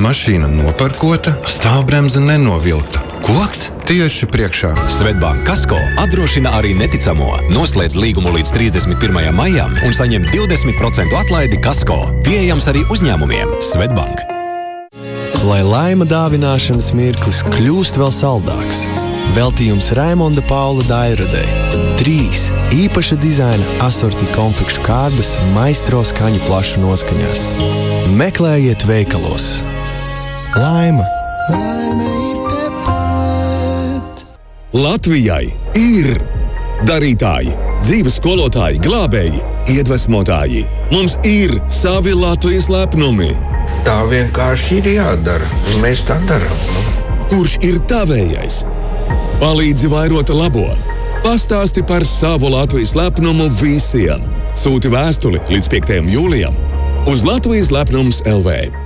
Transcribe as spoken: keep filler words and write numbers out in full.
mašīna noparkota, stāvbremze nenovilkta. Koks tieši priekšā. Svetbank Kasko apdrošina arī neticamo. Noslēdz līgumu līdz trīsdesmit pirmajam maijam un saņem divdesmit procentu atlaidi Kasko. Pieejams arī uzņēmumiem. Svetbank. Lai laima dāvināšanas mirklis kļūst vēl saldāks. Veltījums Raimonda Paula Dairadei. Trīs īpaša dizaina asorti konfekšu kārbas maistro skaņu plašu noskaņās. Meklējiet veikalos. Laima. Laime ir tepat. Latvijai ir darītāji, dzīves skolotāji, glābēji, iedvesmotāji. Mums ir savi Latvijas lepnumi. Tā vienkārši ir jādara, un mēs tā darām. Kurš ir tavējais? Palīdzi vairot labo. Pastāsti par savu Latvijas lepnumu visiem. Sūti vēstuli līdz piektajam jūlijam uz Latvijas lepnums L V.